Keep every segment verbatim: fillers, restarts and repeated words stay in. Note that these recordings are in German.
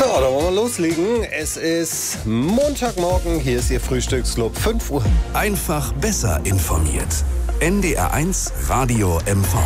So, da wollen wir loslegen. Es ist Montagmorgen, hier ist Ihr Frühstücksclub, fünf Uhr. Einfach besser informiert. N D R eins Radio M V.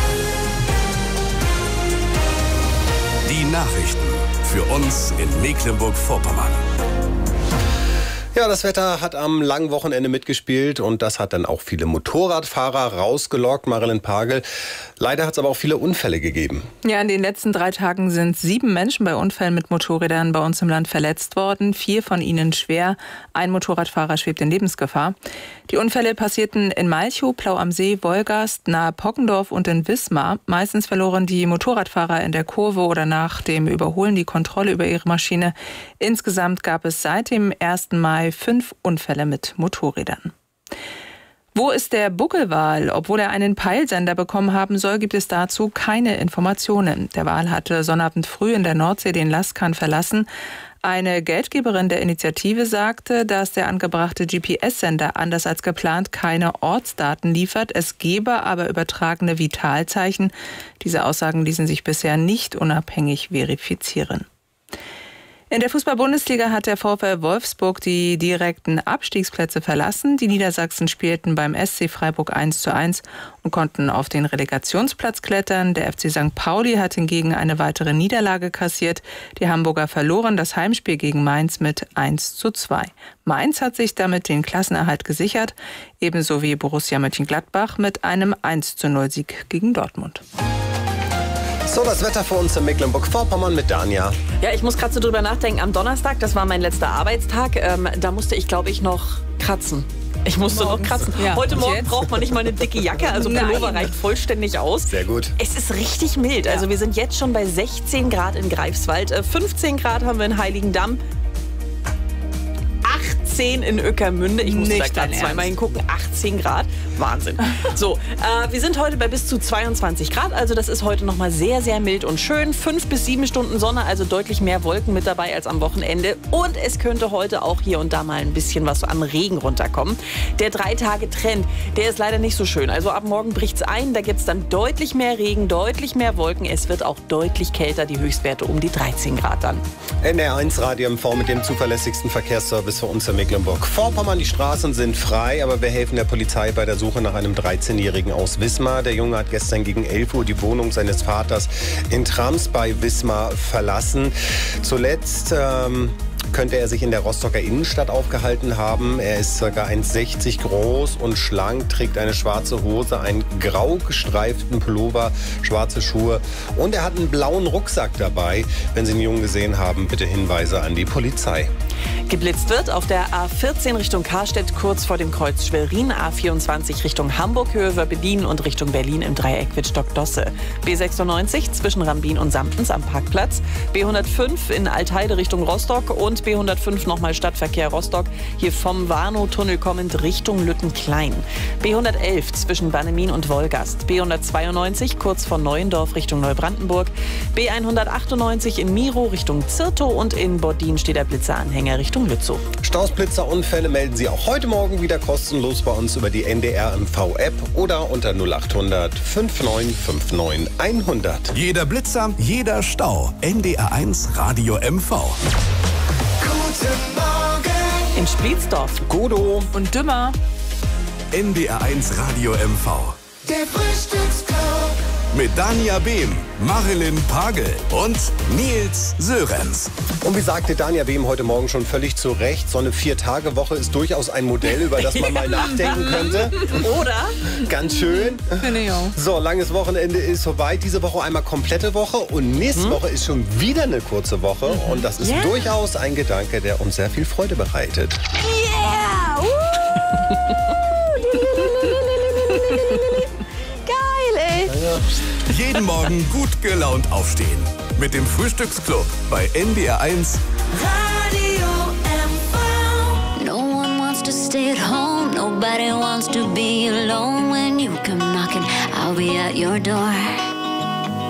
Die Nachrichten für uns in Mecklenburg-Vorpommern. Ja, das Wetter hat am langen Wochenende mitgespielt und das hat dann auch viele Motorradfahrer rausgelockt, Marilyn Pagel. Leider hat es aber auch viele Unfälle gegeben. Ja, in den letzten drei Tagen sind sieben Menschen bei Unfällen mit Motorrädern bei uns im Land verletzt worden. Vier von ihnen schwer. Ein Motorradfahrer schwebt in Lebensgefahr. Die Unfälle passierten in Malchow, Plau am See, Wolgast, nahe Pockendorf und in Wismar. Meistens verloren die Motorradfahrer in der Kurve oder nach dem Überholen die Kontrolle über ihre Maschine. Insgesamt gab es seit dem ersten Mai fünf Unfälle mit Motorrädern. Wo ist der Buckelwal? Obwohl er einen Peilsender bekommen haben soll, gibt es dazu keine Informationen. Der Wal hatte Sonnabend früh in der Nordsee den Laskan verlassen. Eine Geldgeberin der Initiative sagte, dass der angebrachte G P S-Sender anders als geplant keine Ortsdaten liefert. Es gebe aber übertragene Vitalzeichen. Diese Aussagen ließen sich bisher nicht unabhängig verifizieren. In der Fußball-Bundesliga hat der VfL Wolfsburg die direkten Abstiegsplätze verlassen. Die Niedersachsen spielten beim S C Freiburg eins zu eins und konnten auf den Relegationsplatz klettern. Der F C Sankt Pauli hat hingegen eine weitere Niederlage kassiert. Die Hamburger verloren das Heimspiel gegen Mainz mit eins zu zwei. Mainz hat sich damit den Klassenerhalt gesichert, ebenso wie Borussia Mönchengladbach mit einem eins zu null Sieg gegen Dortmund. So, das Wetter für uns in Mecklenburg-Vorpommern mit Danja. Ja, ich muss gerade so drüber nachdenken. Am Donnerstag, das war mein letzter Arbeitstag, ähm, da musste ich, glaube ich, noch kratzen. Ich musste Morgens. noch kratzen. Ja. Heute Morgen jetzt? braucht man nicht mal eine dicke Jacke, also Pullover reicht vollständig aus. Sehr gut. Es ist richtig mild. Also wir sind jetzt schon bei sechzehn Grad in Greifswald, fünfzehn Grad haben wir in Heiligendamm, achtzehn in Ueckermünde. Ich musste da gerade zweimal hingucken. achtzehn Grad. Wahnsinn. So, äh, wir sind heute bei bis zu zweiundzwanzig Grad. Also das ist heute noch mal sehr, sehr mild und schön. Fünf bis sieben Stunden Sonne, also deutlich mehr Wolken mit dabei als am Wochenende. Und es könnte heute auch hier und da mal ein bisschen was an Regen runterkommen. Der Drei-Tage-Trend, der ist leider nicht so schön. Also ab morgen bricht's ein. Da gibt's dann deutlich mehr Regen, deutlich mehr Wolken. Es wird auch deutlich kälter. Die Höchstwerte um die dreizehn Grad dann. N D R eins Radio M V mit dem zuverlässigsten Verkehrsservice für uns in Mecklenburg-Vorpommern. Die Straßen sind frei, aber wir helfen der Polizei bei der Suche nach einem dreizehnjährigen aus Wismar. Der Junge hat gestern gegen elf Uhr die Wohnung seines Vaters in Trams bei Wismar verlassen. Zuletzt ähm, könnte er sich in der Rostocker Innenstadt aufgehalten haben. Er ist ca. eins Komma sechzig groß und schlank, trägt eine schwarze Hose, einen grau gestreiften Pullover, schwarze Schuhe und er hat einen blauen Rucksack dabei. Wenn Sie den Jungen gesehen haben, bitte Hinweise an die Polizei. Geblitzt wird auf der A vierzehn Richtung Karstedt kurz vor dem Kreuz Schwerin, A vierundzwanzig Richtung Hamburg, Höhe Wöppedin und Richtung Berlin im Dreieck Wittstock-Dosse. B sechsundneunzig zwischen Rambin und Samtens am Parkplatz, B hundertfünf in Altheide Richtung Rostock und B hundertfünf nochmal Stadtverkehr Rostock, hier vom Warnow-Tunnel kommend Richtung Lüttenklein. B hundertelf zwischen Bannemin und Wolgast, B hundertzweiundneunzig kurz vor Neuendorf Richtung Neubrandenburg, B hundertachtundneunzig in Miro Richtung Zirtow und in Bordin steht der Blitzeranhänger Richtung Lützow. Staus, Blitzer, Unfälle melden Sie auch heute Morgen wieder kostenlos bei uns über die N D R M V-App oder unter null achthundert fünfundneunzig neunundfünfzig hundert. Jeder Blitzer, jeder Stau. N D R eins Radio M V. Guten Morgen in Splietsdorf, Godo und Dümmer. N D R eins Radio M V. Der Frühstücksclub Mit Danja Behm, Marilyn Pagel und Nils Sörenz. Und wie sagte Danja Behm heute Morgen schon völlig zu Recht, so eine Vier-Tage-Woche ist durchaus ein Modell, über das man mal nachdenken könnte. Oder? Ganz schön. Finde ich auch. So, langes Wochenende ist vorbei. Diese Woche einmal komplette Woche und nächste hm? Woche ist schon wieder eine kurze Woche. Mhm. Und das ist yeah. durchaus ein Gedanke, der uns sehr viel Freude bereitet. Yeah! Uh! Geil, ey! Jeden Morgen gut gelaunt aufstehen. Mit dem Frühstücksclub bei N D R eins Radio M V. No one wants to stay at home. Nobody wants to be alone. When you come knocking, I'll be at your door.